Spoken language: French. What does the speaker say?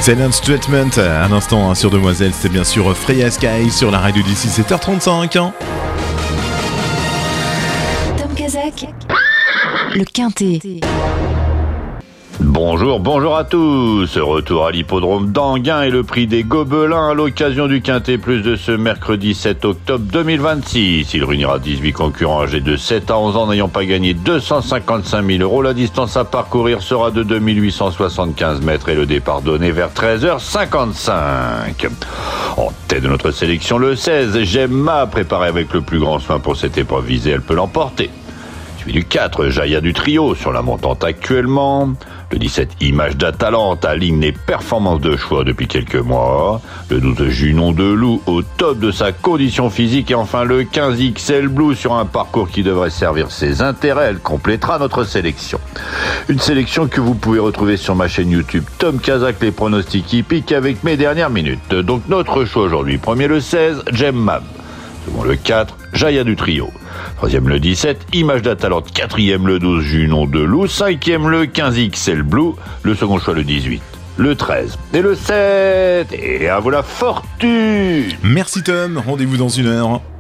Silent Treatment, un instant sur Demoiselle, c'est bien sûr Freya Sky sur la radio d'ici 7h35. Tom Kazak, le Quintet. Bonjour à tous. Retour à l'hippodrome d'Anguin et le prix des Gobelins à l'occasion du Quintet Plus de ce mercredi 7 octobre 2026. Il réunira 18 concurrents âgés de 7 à 11 ans n'ayant pas gagné 255 000 €. La distance à parcourir sera de 2875 mètres et le départ donné vers 13h55. En tête de notre sélection, le 16, Gemma, préparé avec le plus grand soin pour cette épreuve visée, elle peut l'emporter. Suivi du 4, Jaya du trio sur la montante actuellement. Le 17, Image d'Atalante aligne les performances de choix depuis quelques mois. Le 12, Junon de Loup au top de sa condition physique. Et enfin le 15, XL Blue sur un parcours qui devrait servir ses intérêts. Elle complétera notre sélection. Une sélection que vous pouvez retrouver sur ma chaîne YouTube Tom Kazak, les pronostics hippiques avec mes dernières minutes. Donc notre choix aujourd'hui. Premier le 16, Gemma. Second le 4, Jaya du trio. Troisième le 17, Image d'Atalante. Quatrième le 12, Junon de Loup. Cinquième le 15, XL Blue. Le second choix le 18, le 13 et le 7. Et à vous la fortune. Merci Tom, rendez-vous dans une heure.